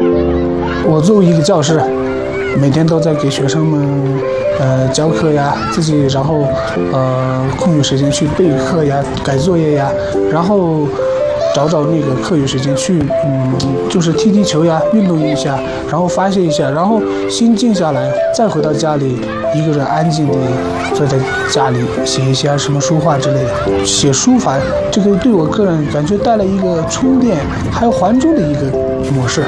我作为一个教师，每天都在给学生们教课呀，自己然后空余时间去备课呀、改作业呀，然后找那个课余时间去就是踢球呀，运动一下，然后发泄一下，然后心静下来，再回到家里，一个人安静地坐在家里写一些什么书画之类的。写书法这个对我个人感觉带来一个充电还有还珠的一个模式。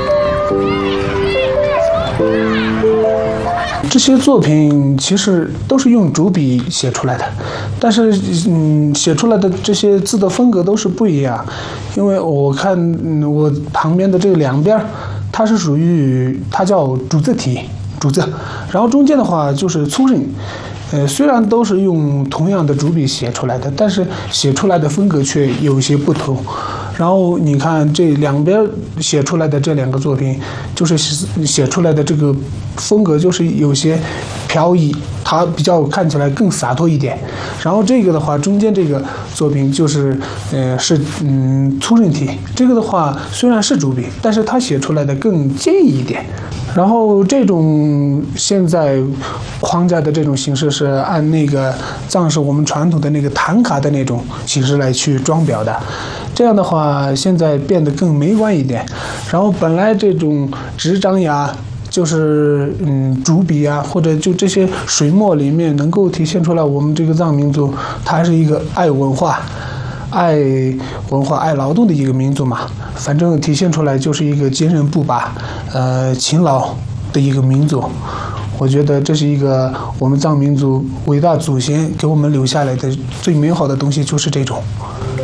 这些作品其实都是用主笔写出来的，但是写出来的这些字的风格都是不一样。因为我看我旁边的这两边，它是属于它叫主字体，然后中间的话就是粗刃。虽然都是用同样的主笔写出来的，但是写出来的风格却有些不同。然后你看这两边写出来的这两个作品，就是写出来的这个风格就是有些飘逸，它比较看起来更洒脱一点。然后这个的话，中间这个作品就是粗刃体，这个的话虽然是主笔，但是它写出来的更坚毅一点。然后这种现在框架的这种形式是按那个藏式我们传统的那个唐卡的那种形式来去装裱的，这样的话现在变得更美观一点。然后本来这种纸张呀，就是主笔啊，或者就这些水墨里面能够体现出来我们这个藏民族，它还是一个爱文化、爱劳动的一个民族嘛。反正体现出来就是一个坚韧不拔、勤劳的一个民族。我觉得这是一个我们藏民族伟大祖先给我们留下来的最美好的东西，就是这种。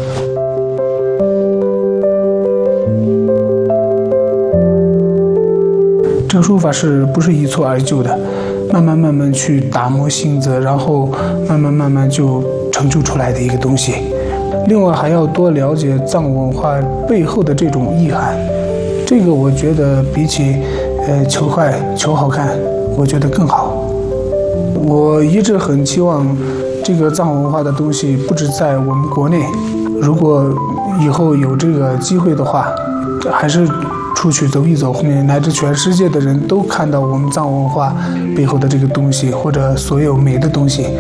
这个书法是不是一蹴而就的？慢慢去打磨性子，然后慢慢就成就出来的一个东西。另外还要多了解藏文化背后的这种意涵，这个我觉得比起求快求好看，我觉得更好。我一直很期望这个藏文化的东西不止在我们国内，如果以后有这个机会的话，还是出去走一走，乃至全世界的人都看到我们藏文化背后的这个东西，或者所有美的东西。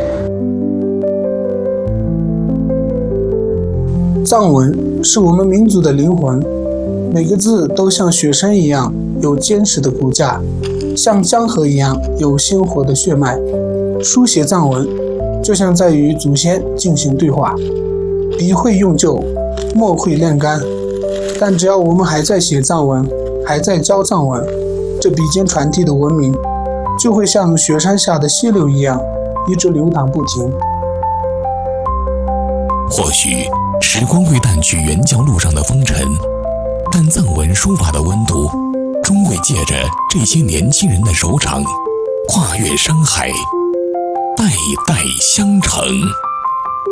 藏文是我们民族的灵魂，每个字都像雪山一样有坚实的骨架，像江河一样有鲜活的血脉。书写藏文就像在与祖先进行对话，笔会用旧，墨会炼干，但只要我们还在写藏文，还在教藏文，这笔尖传递的文明就会像雪山下的溪流一样一直流淌不停。 或许时光会淡去原教路上的风尘，但藏文书法的温度终会借着这些年轻人的手掌，跨越山海，代代相承。